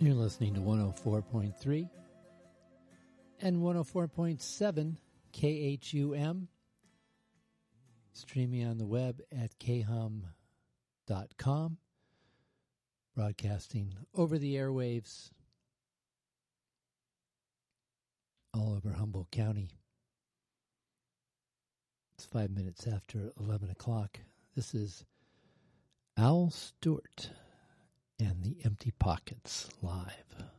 You're listening to 104.3 and 104.7 KHUM, streaming on the web at khum.com, broadcasting over the airwaves all over Humboldt County. It's 5 minutes after 11 o'clock. This is Al Stewart and the Empty Pockets live.